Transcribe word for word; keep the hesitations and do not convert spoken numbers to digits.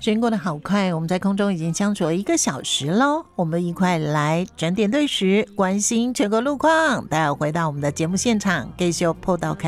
时间过得好快，我们在空中已经相处了一个小时喽。我们一块来整点对时，关心全国路况，待会回到我们的节目现场，继续报道开